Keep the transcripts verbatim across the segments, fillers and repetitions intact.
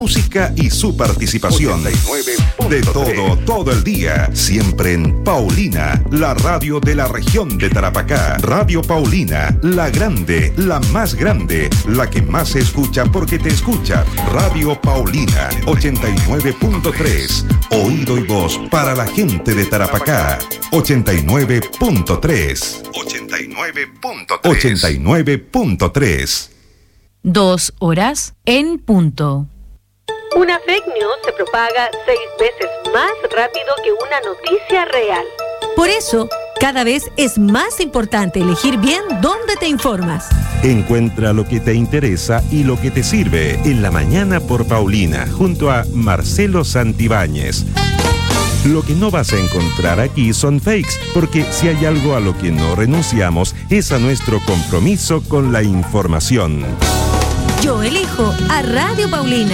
Música y su participación. De todo, todo el día. Siempre en Paulina, la radio de la región de Tarapacá. Radio Paulina, la grande, la más grande, la que más se escucha porque te escucha. Radio Paulina, ochenta y nueve punto tres. Oído y voz para la gente de Tarapacá. ochenta y nueve punto tres. ochenta y nueve punto tres. ochenta y nueve punto tres. Dos horas en punto. Una fake news se propaga seis veces más rápido que una noticia real. Por eso, cada vez es más importante elegir bien dónde te informas. Encuentra lo que te interesa y lo que te sirve en la mañana por Paulina, junto a Marcelo Santibáñez. Lo que no vas a encontrar aquí son fakes, porque si hay algo a lo que no renunciamos es a nuestro compromiso con la información. Yo elijo a Radio Paulina.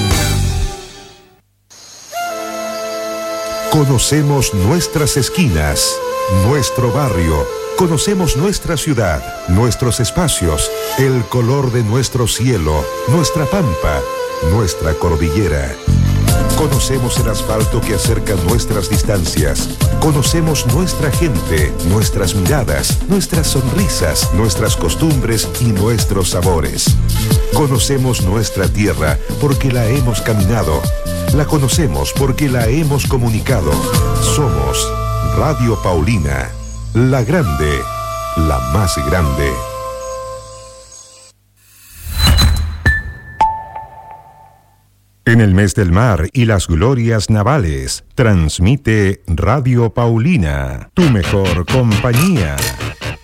Conocemos nuestras esquinas, nuestro barrio, conocemos nuestra ciudad, nuestros espacios, el color de nuestro cielo, nuestra pampa, nuestra cordillera. Conocemos el asfalto que acerca nuestras distancias. Conocemos nuestra gente, nuestras miradas, nuestras sonrisas, nuestras costumbres y nuestros sabores. Conocemos nuestra tierra porque la hemos caminado. La conocemos porque la hemos comunicado. Somos Radio Paulina, la grande, la más grande. En el mes del mar y las glorias navales, transmite Radio Paulina, tu mejor compañía.